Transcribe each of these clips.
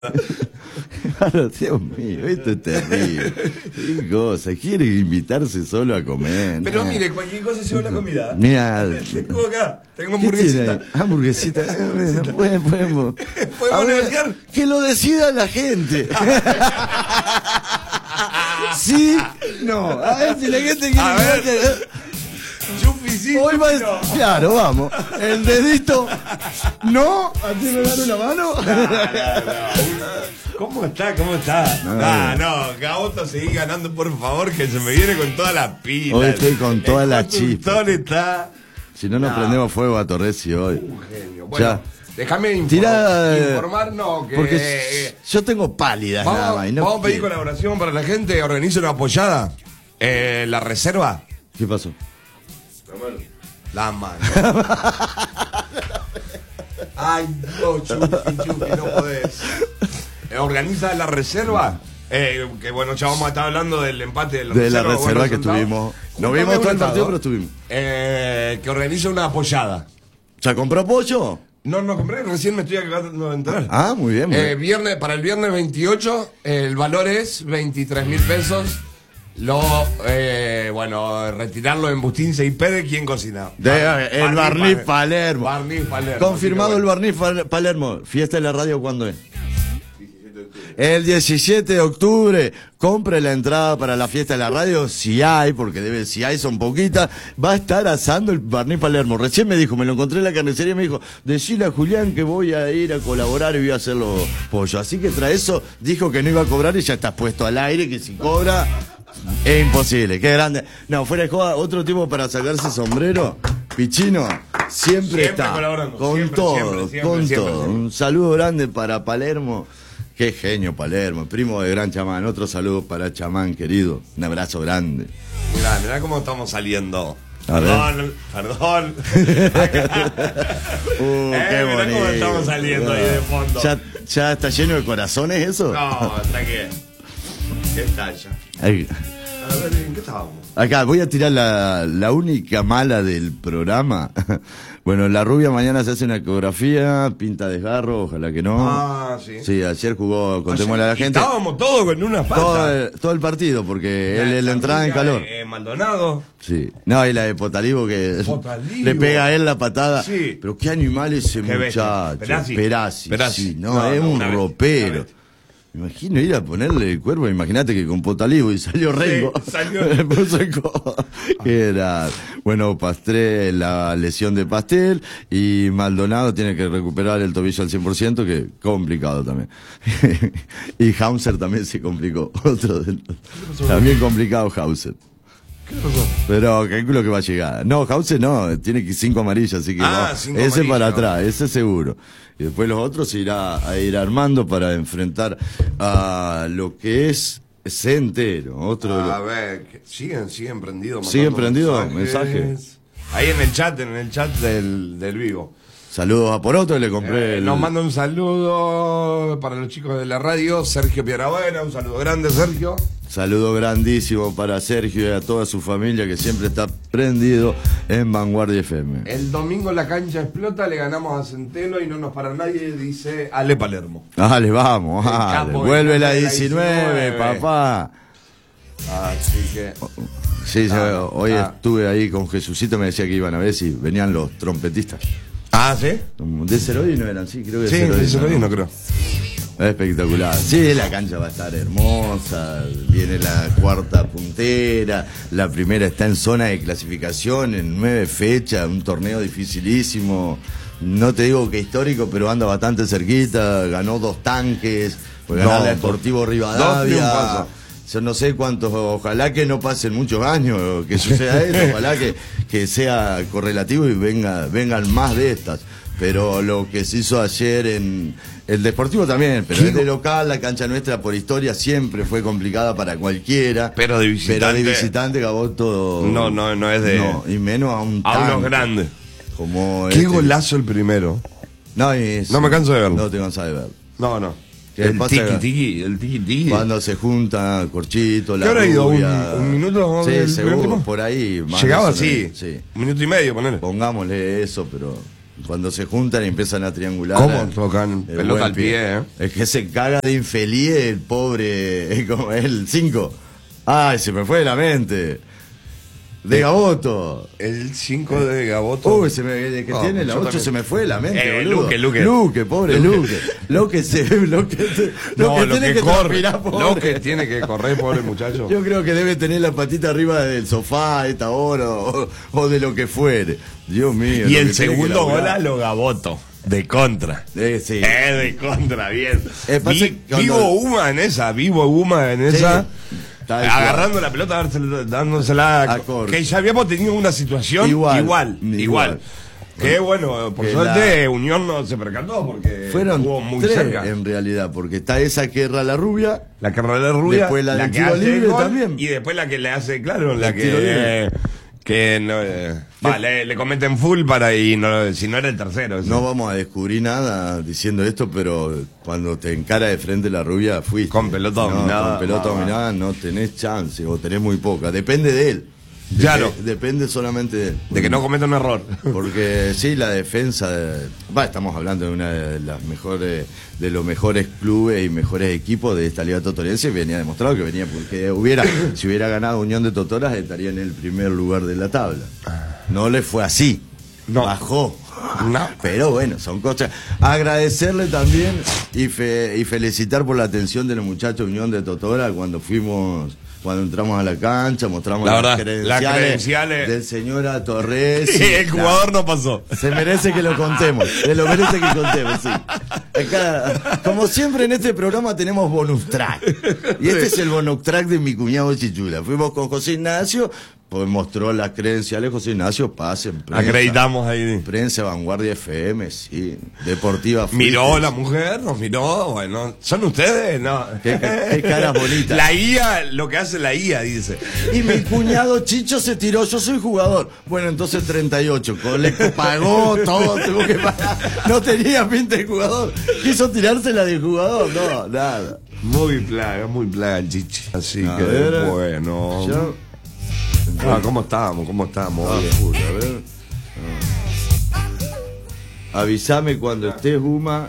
Claro, Dios mío, esto es terrible. Qué cosa, quiere invitarse solo a comer. Pero mire, cualquier cosa lleva la comida. Mira, Tengo acá, tengo ¿qué tiene hamburguesita. ahí? Hamburguesita. Podemos. ¿Podemos A ver, negociar? que lo decida la gente. Sí, no. A ver si la gente quiere. A ver. Chupisito. Hoy va claro, vamos. El dedito. No, a ti me dan una mano. ¿Cómo está? ¿Cómo está? No, Gaboto, seguí ganando, por favor, que se me viene con toda la pila. Hoy estoy con toda la chispa. El está. Si no nos prendemos fuego a Torresi hoy. Un genio. Bueno, Ya. déjame informar, no, que. Porque yo tengo pálidas nada más. Y no vamos a pedir quiero. colaboración para la gente, organiza una apoyada. La reserva. ¿Qué pasó? La mano. Ay, no, Chupi, no podés. Organiza la reserva. Que bueno, ya vamos a estar hablando del empate de la De reserva. la reserva bueno, que sentado. estuvimos. No Juntame vimos un todo el partido, estado. pero estuvimos. Que organiza una apoyada. ¿Ya compró pollo? No compré, recién me estoy acabando de entrar. Ah, muy bien. Muy bien. Para el viernes 28, el valor es 23.000 pesos. Retirarlo en Bustín CIP de quién cocina. El Barniz Palermo. Barniz Palermo. Confirmado el Barniz Palermo. ¿Fiesta de la radio cuándo es? El 17 de octubre. Compre la entrada para la fiesta de la radio, si hay, porque si hay son poquitas. Va a estar asando el Barniz Palermo. Recién me dijo, me lo encontré en la carnicería y me dijo, decile a Julián que voy a ir a colaborar y voy a hacer los pollos. Así que tras eso dijo que no iba a cobrar y ya está puesto al aire, que si cobra es imposible. Qué grande. No, fuera de joda, otro tipo para sacarse sombrero. Pichino siempre está colaborando. con Siempre, todo, siempre. Un saludo grande para Palermo. Qué genio Palermo, primo de gran Chamán. Otro saludo para Chamán, querido. Un abrazo grande. Mirá cómo estamos saliendo. A ver. Perdón. Qué mirá bonito. cómo estamos saliendo ahí de fondo. ¿Ya está lleno de corazones eso? No, hasta que. ¿Qué talla? Ahí. A ver, ¿en qué estábamos? Acá voy a tirar la única mala del programa. Bueno, la rubia mañana se hace una ecografía, pinta desgarro, ojalá que no. Ah, sí. Sí, ayer jugó, contémosle a la gente. Estábamos todos con una pata. Todo el partido, porque la entrada en calor. Maldonado. Sí. No, y la de Potalivo que Potalivo. le pega a él la patada. Sí. Pero qué animal ese Qué bestia. muchacho. Perazzi. Sí, no, es un ropero. Me imagino ir a ponerle el cuerpo, imagínate que con Potalivo y salió Rengo. Sí, salió. Me puso que era, bueno, Pastré, la lesión de Pastel, y Maldonado tiene que recuperar el tobillo al 100%, que complicado también. Y Hauser también se complicó. También complicado Hauser. ¿Qué pasó? Pero calculo que va a llegar. No, Hauser no, tiene 5 amarillas, así que no, 5 ese amarillas. para atrás, ese seguro. Y después los otros se irá a ir armando para enfrentar a lo que es entero. A ver, siguen prendidos. ¿Siguen prendidos? Mensajes. Ahí en el chat del vivo. Saludos a Poroto, le compré Nos manda un saludo para los chicos de la radio, Sergio Pierabuena, un saludo grande, Sergio. Saludo grandísimo para Sergio y a toda su familia que siempre está prendido en Vanguardia FM. El domingo la cancha explota, le ganamos a Centeno y no nos para nadie, dice Ale Palermo. Dale, vamos, El dale. capo, Vuelve el la capo de la 19, 19. papá. Así que... Sí, hoy estuve ahí con Jesucito, me decía que iban a ver si venían los trompetistas. Ah, ¿sí? De Cerodí no eran, sí, creo que Sí, de Cerodí no creo. Espectacular. Sí, la cancha va a estar hermosa. Viene la cuarta puntera. La primera está en zona de clasificación en 9 fechas. Un torneo dificilísimo. No te digo que histórico, pero anda bastante cerquita. Ganó 2 tanques. Fue ganar al Deportivo Rivadavia. Yo no sé cuántos, ojalá que no pasen muchos años que suceda eso, ojalá que sea correlativo y vengan más de estas. Pero lo que se hizo ayer en el Deportivo también, pero es de local, la cancha nuestra por historia siempre fue complicada para cualquiera. Pero de visitante Gaboto no es de... No, y menos a un a unos grandes. Como Qué golazo el primero. No me canso de verlo. No te cansas de verlo. No. El tiki-tiki. Cuando se junta Corchito, la ¿Qué habrá ido? rubia. ¿Un minuto? Sí, seguro, por ahí. Llegaba así. Sí. 1 minuto y medio, ponele. Pongámosle eso, pero Cuando se juntan y empiezan a triangular. ¿Cómo tocan pelota al pie, Es que se caga de infeliz el pobre, como el 5. Ay, se me fue de la mente. De Gaboto. El 5 de Gaboto. Uy, el que tiene la 8 también. se me fue de la mente, boludo. Luque, pobre Luque. Lo que tiene que transpirar, pobre. Lo que tiene que correr, pobre muchacho. Yo creo que debe tener la patita arriba del sofá a esta hora o de lo que fuere. Dios mío. Y el segundo gol a lo Gaboto. De contra. Sí. De contra, bien. Vivo Uma en esa. Agarrando la pelota, dándosela a que ya habíamos tenido una situación igual. Que bueno, por suerte Unión no se percató porque fueron estuvo muy 3 cerca. En realidad, porque está esa que erra la rubia. La que erra la rubia. Después la del que tiro hace libre gol, también. Y después la que le hace, claro, la tiro libre. que no, le cometen full si no era el tercero. Eso. No vamos a descubrir nada diciendo esto, pero cuando te encara de frente la rubia, fuiste. Con pelota dominada. Con pelota dominada no tenés chance, o tenés muy poca. Depende de él. Claro. Depende solamente de él. De que no cometa un error. Porque sí, la defensa, estamos hablando de una de las mejores, de los mejores clubes y mejores equipos de esta Liga Totorense. Venía demostrado que venía, porque si hubiera ganado Unión de Totoras estaría en el primer lugar de la tabla. No le fue así. No. Bajó. No. Pero bueno, son cosas. Agradecerle también y felicitar por la atención de los muchachos de Unión de Totora cuando entramos a la cancha, mostramos las credenciales del señor Torres. Y el jugador no pasó. Se merece que lo contemos. Se lo merece que contemos, sí. Como siempre en este programa tenemos bonus track. Y este es el bonus track de mi cuñado Chichula. Fuimos con José Ignacio. Pues mostró las credenciales, José Ignacio, pase, prensa. Acreditamos ahí. Prensa, Vanguardia FM, sí. Deportiva. Miró la mujer, nos miró, bueno. ¿Son ustedes? No. Qué caras bonitas. La IA, lo que hace la IA, dice. Y mi cuñado Chicho se tiró, yo soy jugador. Bueno, entonces 38. Le pagó todo, tuvo que pagar. No tenía pinta de jugador. Quiso tirársela de jugador, no, nada. Muy plaga el Chichi. Así A que, ver, bueno. ¿Cómo estábamos? A ver. Avísame cuando estés, Uma.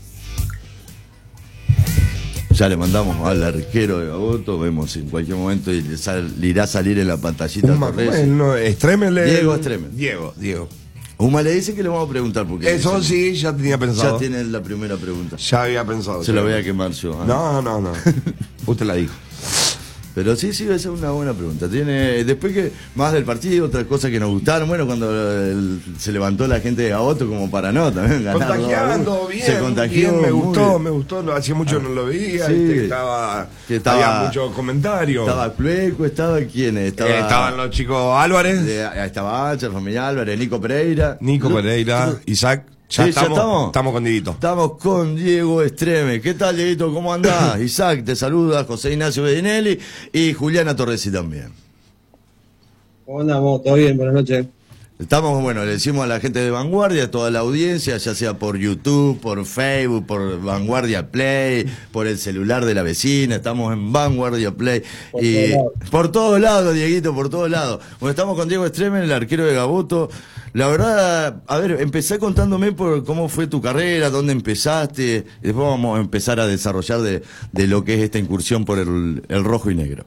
Ya le mandamos al arquero de Gaboto. Vemos en cualquier momento y le irá a salir en la pantallita. Diego Stremel. Diego. Uma le dice que le vamos a preguntar porque eso sí, ya tenía pensado. Ya tiene la primera pregunta. Ya había pensado. Se la voy a quemar yo. No. Usted la dijo. Pero sí, esa es una buena pregunta. Después que más del partido, otras cosas que nos gustaron. Bueno, cuando se levantó la gente de Gaboto como para no también ganar. Contagiando, bien. Se contagió. Bien, me gustó. Hacía mucho no lo veía. Sí. Había muchos comentarios. Estaba Plueco, ¿estaba quién? Estaban los chicos Álvarez. Estaba Ancha, familia Álvarez, Nico Pereira, Isaac. Ya estamos con Dieguito. Estamos con Diego Stremel. ¿Qué tal, Dieguito? ¿Cómo andás? Isaac, te saluda José Ignacio Bedinelli y Juliana Torresi también. ¿Cómo andamos? ¿Todo bien? Buenas noches. Estamos, le decimos a la gente de Vanguardia, a toda la audiencia, ya sea por YouTube, por Facebook, por Vanguardia Play, por el celular de la vecina, estamos en Vanguardia Play. Por todos lados, Dieguito, por todos lados. Bueno, estamos con Diego Stremel, el arquero de Gaboto. La verdad, a ver, empecé contándome por cómo fue tu carrera, dónde empezaste, y después vamos a empezar a desarrollar de lo que es esta incursión por el rojo y negro.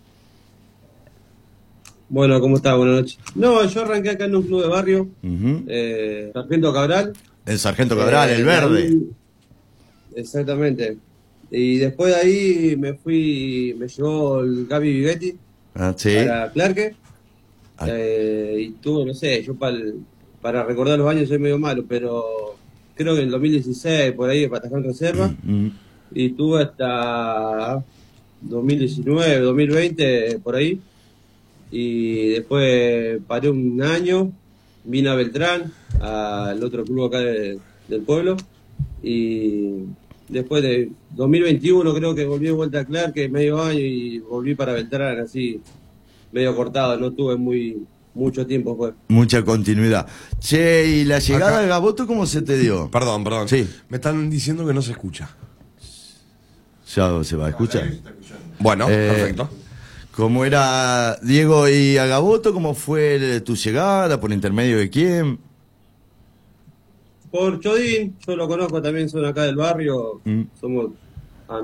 Bueno, ¿cómo estás? Buenas noches. No, yo arranqué acá en un club de barrio, Sargento Cabral. El Sargento Cabral, el verde. Ahí, exactamente. Y después de ahí me llevó el Gaby Vigetti para Clarke. Y tuve, no sé, yo para recordar los años soy medio malo, pero creo que en el 2016 por ahí para atajar reserva. Y tuve hasta 2019, 2020 por ahí. Y después paré un año, vine a Beltrán, al otro club acá del pueblo. Y después de 2021 creo que volví de vuelta a Clarke, medio año, y volví para Beltrán así, medio cortado, no tuve mucho tiempo pues. Mucha continuidad. Che, ¿y la llegada de Gaboto cómo se te dio? Perdón. Sí. Me están diciendo que no se escucha. Ya se va a escuchar. Bueno, perfecto. ¿Cómo era Diego y a Gaboto? ¿Cómo fue tu llegada? ¿Por intermedio de quién? Por Chodín, yo lo conozco también, son acá del barrio, somos